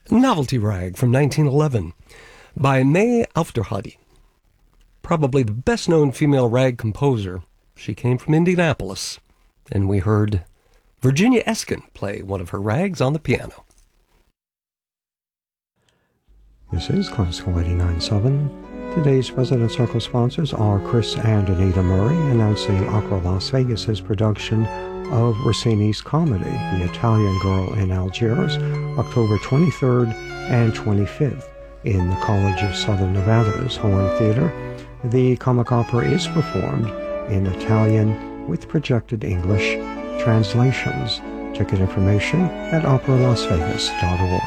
Novelty Rag from 1911 by May Aufderheide. Probably the best-known female rag composer. She came from Indianapolis, and we heard Virginia Eskin play one of her rags on the piano. This is Classical 89.7. Today's President Circle sponsors are Chris and Anita Murray, announcing Opera Las Vegas's production of Rossini's comedy, The Italian Girl in Algiers, October 23rd and 25th in the College of Southern Nevada's Horn Theater. The comic opera is performed in Italian with projected English translations. Ticket information at operalasvegas.org.